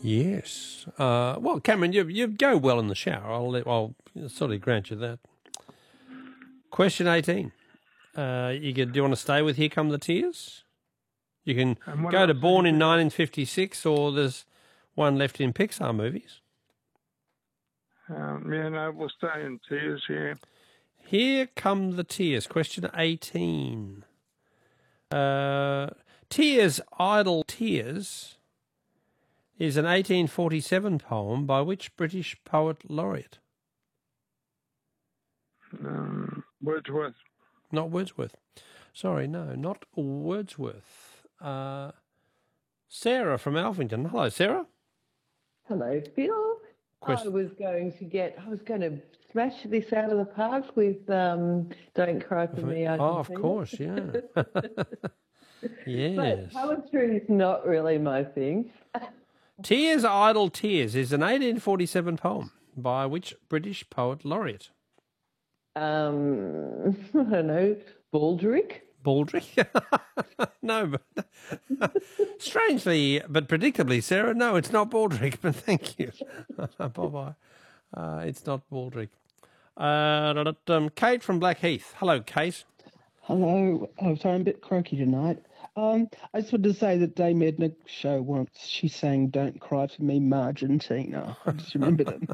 Yes. Well, Cameron, you go well in the shower. I'll sort of grant you that. Question 18. Do you want to stay with Here Come the Tears? You can go to Born in 1956, or there's one left in Pixar movies. We'll stay in Tears, yeah. Here Come the Tears. Question 18. Tears, Idle Tears is an 1847 poem by which British poet laureate? Wordsworth. Not Wordsworth. Sorry, no, not Wordsworth. Sarah from Alphington. Hello, Sarah. Hello, Phil. I was going to smash this out of the park with Don't Cry For Me, Argentina. Oh, of course, yeah. Yes. But poetry is not really my thing. Tears, Idle Tears is an 1847 poem by which British poet laureate? I don't know, Baldrick? Baldrick? No, but strangely but predictably, Sarah, no, it's not Baldrick, but thank you. Bye-bye. It's not Baldrick. Kate from Blackheath. Hello, Kate. Hello. Oh, sorry, I'm a bit croaky tonight. I just wanted to say that Dame Edna show once, she sang Don't Cry For Me, Margentina. I just remember them.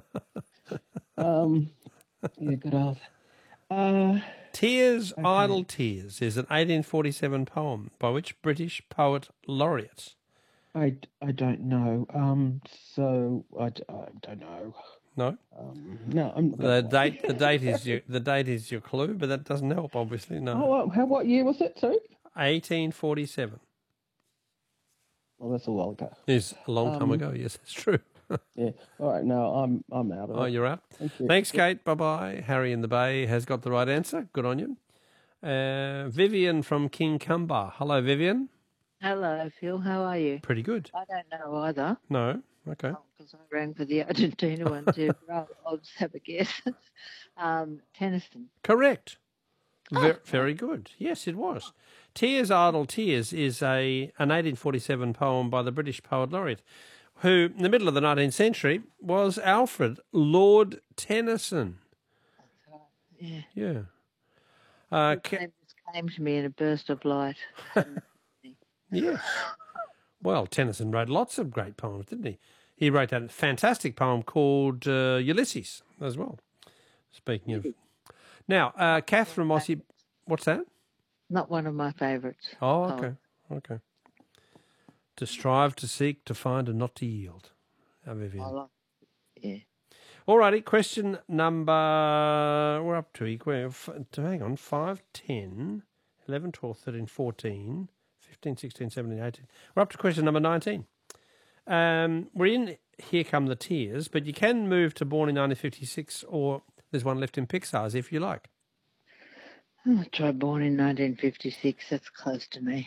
Yeah, good old. Tears, okay. Idle Tears is an 1847 poem by which British poet laureate? I don't know. So I don't know. No. No. The date is your clue, but that doesn't help, obviously. No. Oh, what year was it? Sorry. 1847. Well, that's a while ago. It's a long time ago. Yes, that's true. Yeah. All right. No, I'm out of it. Oh, you're out? Thank you. Thanks, Kate. Bye-bye. Harry in the Bay has got the right answer. Good on you. Vivian from King Cumber. Hello, Vivian. Hello, Phil. How are you? Pretty good. I don't know either. No? Okay. Because I rang for the Argentina one too. I'll just have a guess. Tennyson. Correct. Very good. Yes, it was. Tears, Idle Tears is an 1847 poem by the British poet laureate, who, in the middle of the 19th century, was Alfred Lord Tennyson. That's right, yeah. Yeah. His name just came to me in a burst of light. Yes. Well, Tennyson wrote lots of great poems, didn't he? He wrote that fantastic poem called Ulysses as well. Speaking of... Now, Kath from Mossy... What's that? Not one of my favourites. Oh, okay. Okay. To strive, to seek, to find, and not to yield. Vivian. Yeah. All righty. Question number... We're up to... Hang on. 5, 10, 11, 12, 13, 14, 15, 16, 17, 18. We're up to question number 19. We're in Here Come the Tears, but you can move to Born in 1956, or there's one left in Pixar's if you like. I'll try Born in 1956. That's close to me.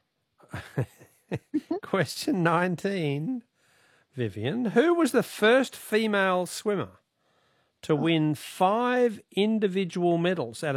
Question 19, Vivian. Who was the first female swimmer to win 5 individual medals at